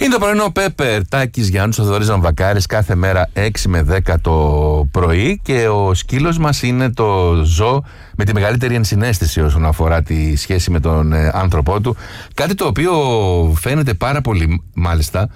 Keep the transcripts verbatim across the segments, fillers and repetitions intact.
Είναι το πρωινό Πέπερ, Τάκης Γιάννους, ο Θοδωρής Βαμβακάρης, κάθε μέρα έξι με δέκα το πρωί, και ο σκύλος μας είναι το ζώο με τη μεγαλύτερη ενσυναίσθηση όσον αφορά τη σχέση με τον ε, άνθρωπό του. Κάτι το οποίο φαίνεται πάρα πολύ, μάλιστα,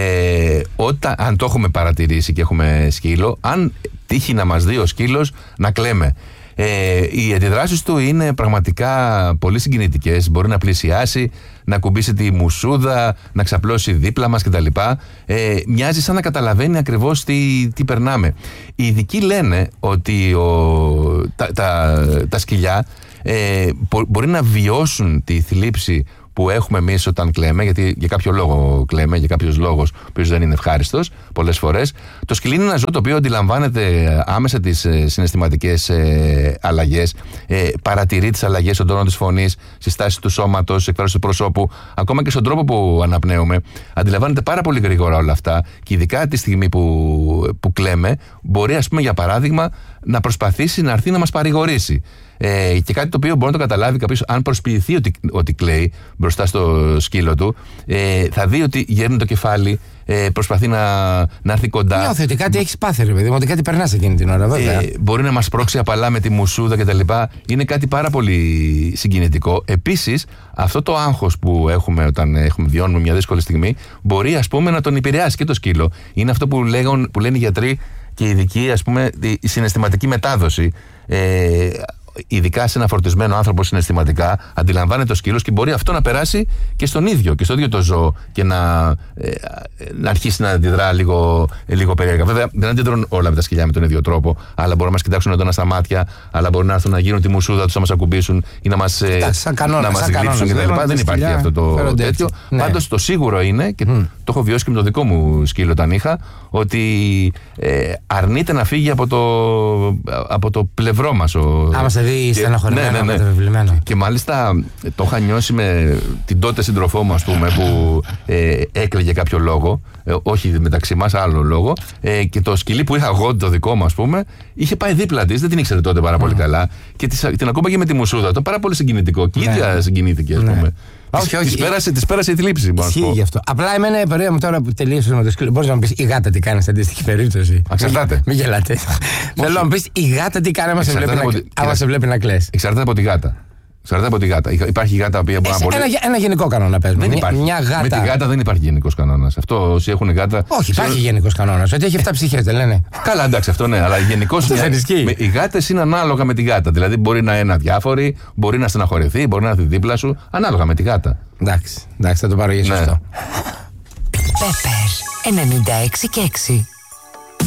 ε, όταν, αν το έχουμε παρατηρήσει και έχουμε σκύλο, αν τύχει να μας δει ο σκύλος να κλαίμε. Ε, οι αντιδράσεις του είναι πραγματικά πολύ συγκινητικές. Μπορεί να πλησιάσει, να κουμπίσει τη μουσούδα, να ξαπλώσει δίπλα μας κτλ. Ε, μοιάζει σαν να καταλαβαίνει ακριβώς τι, τι περνάμε. Οι ειδικοί λένε ότι ο, τα, τα, τα σκυλιά ε, μπορεί να βιώσουν τη θλίψη που έχουμε εμείς όταν κλαίμε, γιατί για κάποιο λόγο κλαίμε, για κάποιος λόγος ο οποίος δεν είναι ευχάριστος πολλές φορές. Το σκυλί είναι ένα ζώο το οποίο αντιλαμβάνεται άμεσα τις ε, συναισθηματικές ε, αλλαγές, ε, παρατηρεί τις αλλαγές στον τόνο της φωνής, στη στάση του σώματος, στις εκφράσεις του προσώπου, ακόμα και στον τρόπο που αναπνέουμε. Αντιλαμβάνεται πάρα πολύ γρήγορα όλα αυτά, και ειδικά τη στιγμή που, που κλαίμε, μπορεί, ας πούμε, για παράδειγμα, να προσπαθήσει να έρθει να μας παρηγορήσει. Ε, και κάτι το οποίο μπορεί να το καταλάβει κάποιος, αν προσποιηθεί ότι, ότι κλαίει μπροστά στο σκύλο του, ε, θα δει ότι γέρνει το κεφάλι, ε, προσπαθεί να, να έρθει κοντά. Νιώθει ότι κάτι έχεις πάθει, ρε παιδί μου, ότι κάτι περνάς εκείνη την ώρα, βέβαια. Ε, μπορεί να μας πρόξει απαλά με τη μουσούδα κτλ. Είναι κάτι πάρα πολύ συγκινητικό. Επίσης, αυτό το άγχος που έχουμε όταν έχουμε, βιώνουμε μια δύσκολη στιγμή, μπορεί, ας πούμε, να τον επηρεάσει και το σκύλο. Είναι αυτό που, λέγον, που λένε οι γιατροί και οι ειδικοί, ας πούμε, η συναισθηματική μετάδοση. Ε, ειδικά σε ένα φορτισμένο άνθρωπο συναισθηματικά, αντιλαμβάνεται το σκύλος και μπορεί αυτό να περάσει και στον ίδιο, και στο ίδιο το ζώο, και να, ε, να αρχίσει να αντιδρά λίγο, λίγο περίεργα. Βέβαια, δεν αντιδρούν όλα με τα σκυλιά με τον ίδιο τρόπο, αλλά μπορούν να μας κοιτάξουν έντονα στα μάτια, αλλά μπορούν να έρθουν να γίνουν τη μουσούδα τους, να μας ακουμπήσουν ή να μας, ε, κανόνα, να μας γλύψουν κτλ. Δεν υπάρχει σκυλιά, αυτό το τέτοιο. Ναι. Πάντως το σίγουρο είναι, και mm. το έχω βιώσει και με το δικό μου σκύλο όταν είχα, ότι ε, αρνείται να φύγει από το, από το πλευρό μας. Ο, ή στεναχωρημένο, ναι, ναι, ναι. Και μάλιστα το είχα νιώσει με την τότε σύντροφό μου, ας πούμε, που ε, έκλαιγε κάποιο λόγο, ε, όχι μεταξύ μας, άλλο λόγο, ε, και το σκυλί που είχα εγώ, το δικό μου, ας πούμε, είχε πάει δίπλα της, δεν την ήξερε τότε πάρα πολύ mm. καλά, και της, την ακούμπαγε με τη μουσούδα. Το πάρα πολύ συγκινητικό. Και η ίδια ναι. συγκινήθηκε, ας πούμε. Ναι. Όχι, όχι. Της πέρασε, της πέρασε η θλίψη. Ισχύει γι' αυτό. Απλά εμένα η πορεία μου τώρα που τελείωσε με το σκύλο. Μπορείς να μου πεις η γάτα τι κάνει σε αντίστοιχη περίπτωση? Εξαρτάται. Μην γελάτε. Θέλω να μου πεις η γάτα τι κάνει άμα σε βλέπει να κλαις. Εξαρτάται από τη γάτα. Εξαρτάται από τη γάτα. Υπάρχει γάτα που μπορεί να μπορεί. Ένα, ένα γενικό κανόνα παίζουμε. Δεν υπάρχει. Μια γάτα... Με τη γάτα δεν υπάρχει γενικός κανόνας. Αυτό όσοι έχουν γάτα. Όχι, υπάρχει σε... γενικός κανόνας. Ότι έχει επτά ψυχές, δεν λένε? Καλά, εντάξει, αυτό ναι. Αλλά γενικώς οι γάτες είναι ανάλογα με τη γάτα. Δηλαδή μπορεί να είναι αδιάφορη, μπορεί να στεναχωρηθεί, μπορεί να έρθει δίπλα σου. Ανάλογα με τη γάτα. Εντάξει, εντάξει, θα το πάρω για σωστό. Πέπερ ενενήντα έξι και έξι.